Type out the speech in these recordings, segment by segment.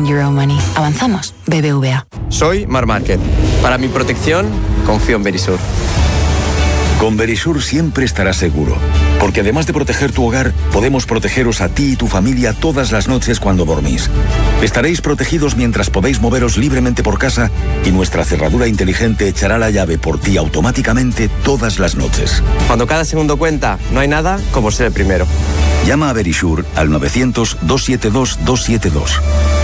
Spend your own money. Avanzamos. BBVA. Soy Mar Márquez. Para mi protección, confío en Verisur. Con Verisur siempre estarás seguro, porque además de proteger tu hogar, podemos protegeros a ti y tu familia todas las noches cuando dormís. Estaréis protegidos mientras podéis moveros libremente por casa y nuestra cerradura inteligente echará la llave por ti automáticamente todas las noches. Cuando cada segundo cuenta, no hay nada como ser el primero. Llama a Verisur al 900-272-272.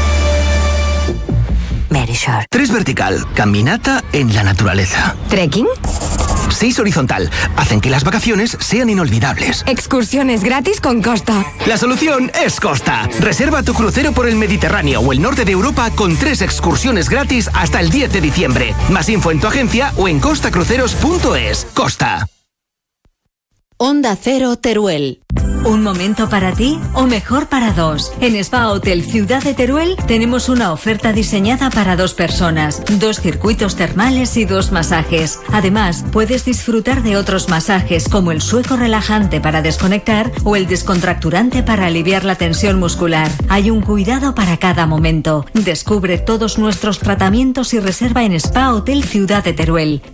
Verisur. 3 vertical, caminata en la naturaleza. ¿Trekking? 6 horizontal, hacen que las vacaciones sean inolvidables. Excursiones gratis con Costa. La solución es Costa. Reserva tu crucero por el Mediterráneo o el norte de Europa con 3 excursiones gratis hasta el 10 de diciembre. Más info en tu agencia o en costacruceros.es. Costa. Onda Cero Teruel. ¿Un momento para ti o mejor para dos? En Spa Hotel Ciudad de Teruel tenemos una oferta diseñada para 2 personas, 2 circuitos termales y 2 masajes. Además, puedes disfrutar de otros masajes como el sueco relajante para desconectar o el descontracturante para aliviar la tensión muscular. Hay un cuidado para cada momento. Descubre todos nuestros tratamientos y reserva en Spa Hotel Ciudad de Teruel.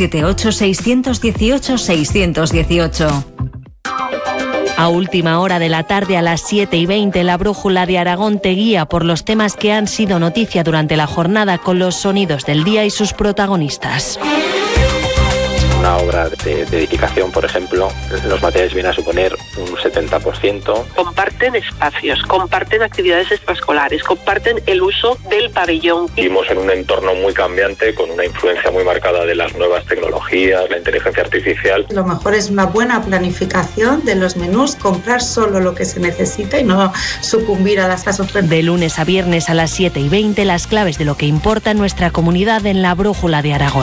978-618-618. A última hora de la tarde, a las 7:20, la Brújula de Aragón te guía por los temas que han sido noticia durante la jornada con los sonidos del día y sus protagonistas. Una obra de edificación, por ejemplo, los materiales vienen a suponer un 70%. Comparten espacios, comparten actividades extraescolares, comparten el uso del pabellón. Vivimos en un entorno muy cambiante, con una influencia muy marcada de las nuevas tecnologías, la inteligencia artificial. Lo mejor es una buena planificación de los menús, comprar solo lo que se necesita y no sucumbir a las ofertas. De lunes a viernes a las 7:20, las claves de lo que importa en nuestra comunidad en la Brújula de Aragón.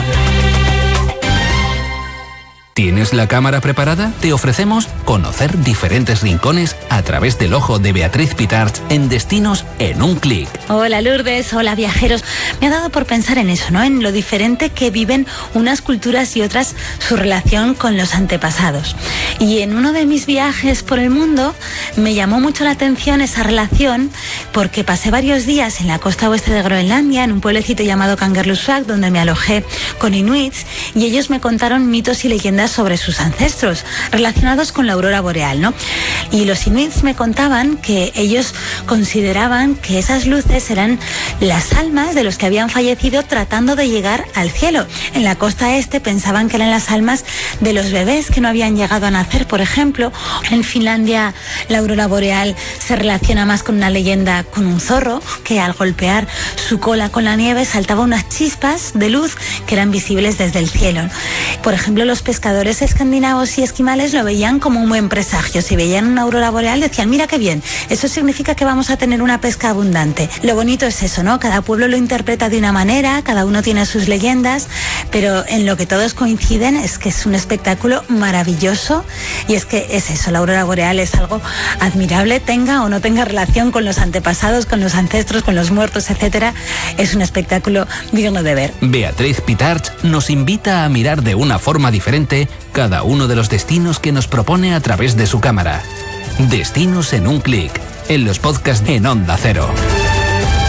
¿Tienes la cámara preparada? Te ofrecemos conocer diferentes rincones a través del ojo de Beatriz Pitarch en Destinos en un clic. Hola Lourdes, hola viajeros. Me ha dado por pensar en eso, ¿no? En lo diferente que viven unas culturas y otras su relación con los antepasados. Y en uno de mis viajes por el mundo me llamó mucho la atención esa relación porque pasé varios días en la costa oeste de Groenlandia, en un pueblecito llamado Kangerlussuaq, donde me alojé con inuits y ellos me contaron mitos y leyendas sobre sus ancestros relacionados con la aurora boreal, ¿no? Y los inuits me contaban que ellos consideraban que esas luces eran las almas de los que habían fallecido tratando de llegar al cielo. En la costa este pensaban que eran las almas de los bebés que no habían llegado a nacer, por ejemplo. En Finlandia la aurora boreal se relaciona más con una leyenda con un zorro que al golpear su cola con la nieve saltaba unas chispas de luz que eran visibles desde el cielo. Por ejemplo, los pescadores escandinavos y esquimales lo veían como un buen presagio. Si veían una aurora boreal decían, mira qué bien, eso significa que vamos a tener una pesca abundante. Lo bonito es eso, ¿no? Cada pueblo lo interpreta de una manera, cada uno tiene sus leyendas, pero en lo que todos coinciden es que es un espectáculo maravilloso y es que es eso, la aurora boreal es algo admirable, tenga o no tenga relación con los antepasados, con los ancestros, con los muertos, etcétera. Es un espectáculo digno de ver. Beatriz Pitarch nos invita a mirar de una forma diferente cada uno de los destinos que nos propone a través de su cámara. Destinos en un clic, en los podcasts en Onda Cero.